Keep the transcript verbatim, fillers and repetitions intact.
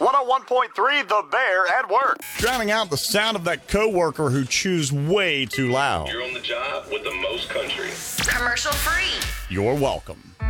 one oh one point three The Bear at work. Drowning out the sound of that coworker who chews way too loud. You're on the job with the most country. Commercial free. You're welcome.